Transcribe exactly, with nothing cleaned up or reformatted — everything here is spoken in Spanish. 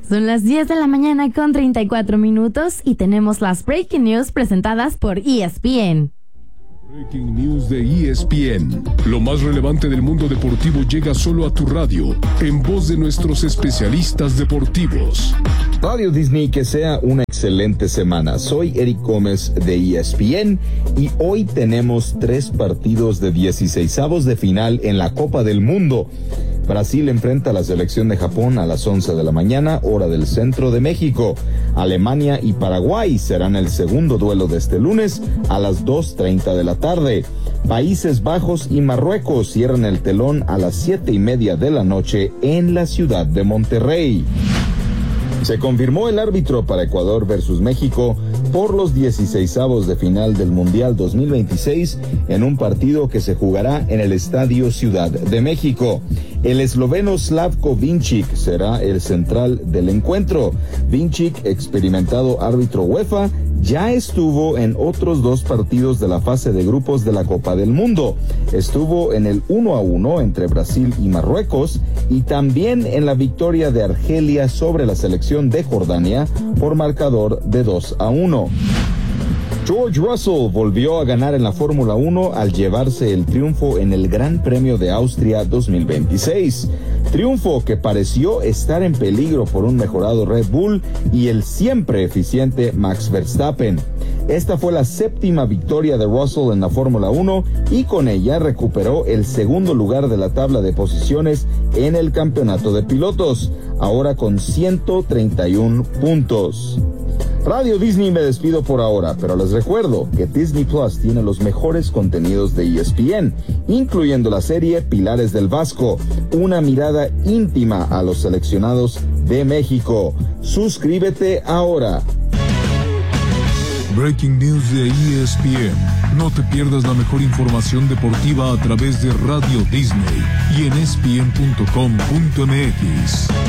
Son las diez de la mañana con treinta y cuatro minutos y tenemos las Breaking News presentadas por E S P N. Breaking News de E S P N. Lo más relevante del mundo deportivo llega solo a tu radio, en voz de nuestros especialistas deportivos. Radio Disney, que sea una excelente semana. Soy Eric Gómez de E S P N y hoy tenemos tres partidos de dieciseisavos de final en la Copa del Mundo. Brasil enfrenta a la selección de Japón a las once de la mañana, hora del centro de México. Alemania y Paraguay serán el segundo duelo de este lunes a las dos treinta de la tarde. Países Bajos y Marruecos cierran el telón a las siete y media de la noche en la ciudad de Monterrey. Se confirmó el árbitro para Ecuador versus México por los dieciseisavos de final del Mundial dos mil veintiséis en un partido que se jugará en el Estadio Ciudad de México. El esloveno Slavko Vincic será el central del encuentro. Vincic, experimentado árbitro UEFA, ya estuvo en otros dos partidos de la fase de grupos de la Copa del Mundo. Estuvo en el uno a uno entre Brasil y Marruecos y también en la victoria de Argelia sobre la selección de Jordania por marcador de dos a uno. George Russell volvió a ganar en la Fórmula uno al llevarse el triunfo en el Gran Premio de Austria dos mil veintiséis. Triunfo que pareció estar en peligro por un mejorado Red Bull y el siempre eficiente Max Verstappen. Esta fue la séptima victoria de Russell en la Fórmula uno y con ella recuperó el segundo lugar de la tabla de posiciones en el campeonato de pilotos, ahora con ciento treinta y uno puntos. Radio Disney, me despido por ahora, pero les recuerdo que Disney Plus tiene los mejores contenidos de E S P N, incluyendo la serie Pilares del Vasco, una mirada íntima a los seleccionados de México. Suscríbete ahora. Breaking News de E S P N. No te pierdas la mejor información deportiva a través de Radio Disney y en E S P N punto com punto M X.